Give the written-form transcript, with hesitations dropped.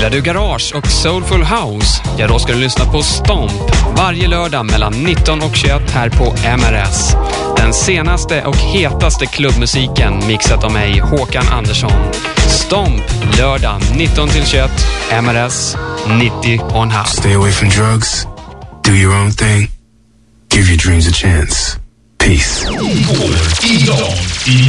Gillar du garage och soulful house? Ja, då ska du lyssna på Stomp varje lördag mellan 19 och 21 här på MRS. Den senaste och hetaste klubbmusiken mixat av mig, Håkan Andersson. Stomp lördag 19 till 21, MRS 90,5. Stay away from drugs. Do your own thing. Give your dreams a chance. Peace. Igår, idag,